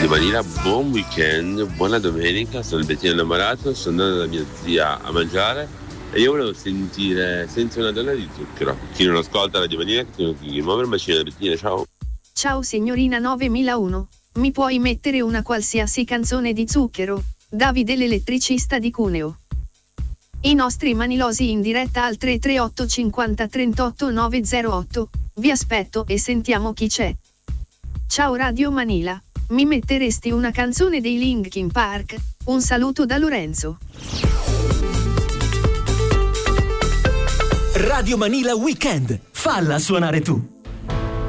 Radio Manila, buon weekend, buona domenica, sono il Bettino innamorato, sono andato da mia zia a mangiare e io volevo sentire Senza una donna di zucchero. Chi non ascolta Radio Manila, che muove il bacino da Bettina, ciao. Ciao signorina 9001, mi puoi mettere una qualsiasi canzone di Zucchero? Davide l'elettricista di Cuneo. I nostri manilosi in diretta al 338 50 38 908, vi aspetto e sentiamo chi c'è. Ciao Radio Manila, mi metteresti una canzone dei Linkin Park? Un saluto da Lorenzo. Radio Manila Weekend, falla suonare tu.